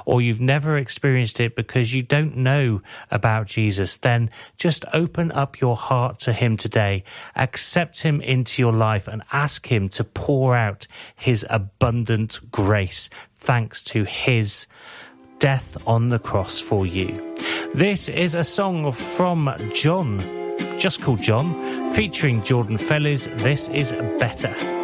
or you've never experienced it because you don't know about Jesus, then just open up your heart to him today. Accept him into your life and ask him to pour out his abundant grace thanks to his death on the cross for you. This is a song from John, just called John, featuring Jordan Fellers. This is Better.